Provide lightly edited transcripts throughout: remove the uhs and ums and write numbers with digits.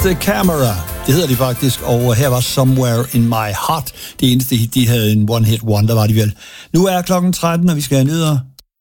The Camera. Det hedder de faktisk, og her var Somewhere in My Heart. Det eneste hit, de havde en one-hit wonder, var de vel. Nu er klokken 13, og vi skal have nyheder.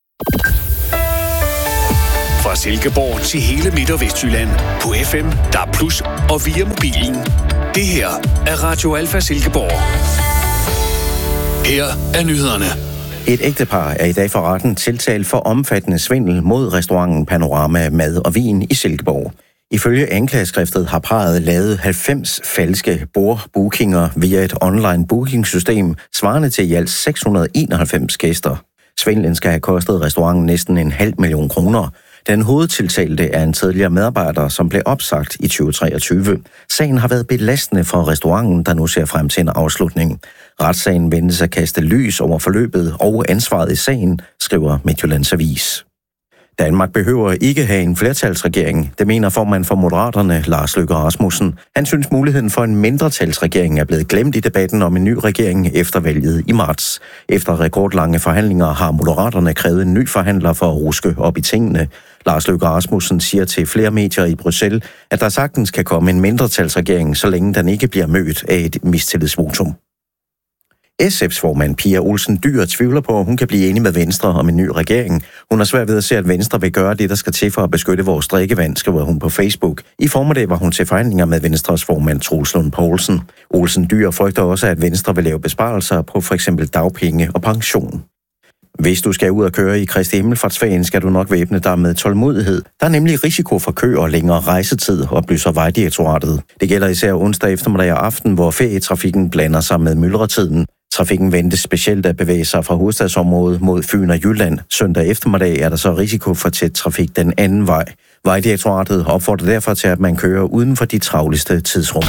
Fra Silkeborg til hele Midt- og Vestjylland. På FM, DAB+, og via mobilen. Det her er Radio Alfa Silkeborg. Her er nyhederne. Et ægtepar er i dag for retten tiltalt for omfattende svindel mod restauranten Panorama Mad og Vin i Silkeborg. Ifølge anklageskriftet har parret lavet 90 falske bordbookinger via et online bookingsystem, svarende til i alt 691 gæster. Svindlen skal have kostet restauranten næsten 500.000 kroner. Den hovedtiltalte er en tidligere medarbejder, som blev opsagt i 2023. Sagen har været belastende for restauranten, der nu ser frem til en afslutning. Retssagen ventes at kaste lys over forløbet og ansvaret i sagen, skriver Midtjyllands Avis. Danmark behøver ikke have en flertalsregering, det mener formand for Moderaterne, Lars Løkke Rasmussen. Han synes muligheden for en mindretalsregering er blevet glemt i debatten om en ny regering efter valget i marts. Efter rekordlange forhandlinger har Moderaterne krævet en ny forhandler for at ruske op i tingene. Lars Løkke Rasmussen siger til flere medier i Bruxelles, at der sagtens kan komme en mindretalsregering, så længe den ikke bliver mødt af et mistillidsvotum. SF's formand Pia Olsen Dyhr tvivler på, at hun kan blive enig med Venstre om en ny regering. Hun har svært ved at se, at Venstre vil gøre det, der skal til for at beskytte vores drikkevand, skriver hun på Facebook. I formiddag var hun til forhandlinger med Venstres formand Troels Lund Poulsen. Olsen Dyhr frygter også, at Venstre vil lave besparelser på f.eks. dagpenge og pension. Hvis du skal ud og køre i Kristi Himmelfartsferien, skal du nok væbne dig med tålmodighed. Der er nemlig risiko for kø og længere rejsetid, oplyser Vejdirektoratet. Det gælder især onsdag eftermiddag og aften, hvor ferietrafikken blander sig med myldretiden. Trafikken ventes specielt at bevæge sig fra hovedstadsområdet mod Fyn og Jylland. Søndag eftermiddag er der så risiko for tæt trafik den anden vej. Vejdirektoratet opfordrer derfor til, at man kører uden for de travleste tidsrum.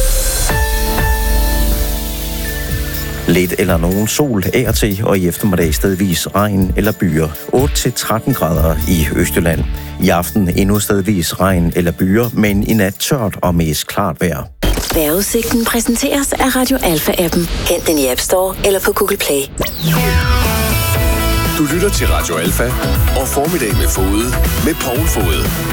Lidt eller nogen sol af og til, og i eftermiddag stedvis regn eller byer. 8-13 grader i Østjylland. I aften endnu stedvis regn eller byer, men i nat tørt og mest klart vejr. Vejrudsigten præsenteres af Radio Alfa-appen. Hent den i App Store eller på Google Play. Du lytter til Radio Alfa og Formiddag med Fode med Poul Fode.